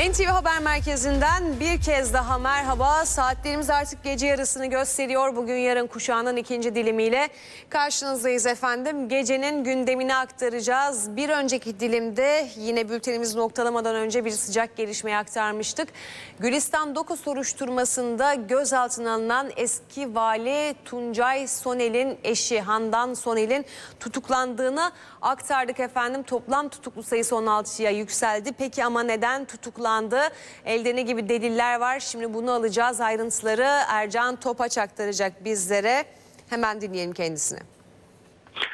NTV Haber Merkezi'nden bir kez daha merhaba. Saatlerimiz artık gece yarısını gösteriyor. Bugün yarın kuşağının ikinci dilimiyle karşınızdayız efendim. Gecenin gündemini aktaracağız. Bir önceki dilimde yine bültenimizi noktalamadan önce bir sıcak gelişmeyi aktarmıştık. Gülistan Doku soruşturmasında gözaltına alınan eski vali Tuncay Sonel'in eşi Handan Sonel'in tutuklandığını aktardık efendim. Toplam tutuklu sayısı 16'ya yükseldi. Peki ama neden tutuklandı? Elde ne gibi deliller var? Şimdi bunu alacağız. Ayrıntıları Ercan Topaç aktaracak bizlere. Hemen dinleyelim kendisini.